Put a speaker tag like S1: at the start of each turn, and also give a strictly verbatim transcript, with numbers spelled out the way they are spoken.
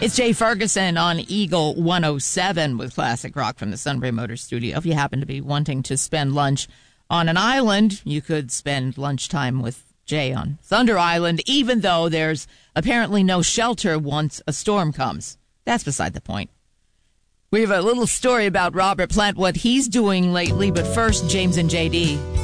S1: It's Jay Ferguson on Eagle one oh seven with classic rock from the Sunbury Motor Studio. If you happen to be wanting to spend lunch on an island, you could spend lunchtime with Jay on Thunder Island, even though there's apparently no shelter once a storm comes. That's beside the point. We have a little story about Robert Plant, what he's doing lately, but first, James and J D.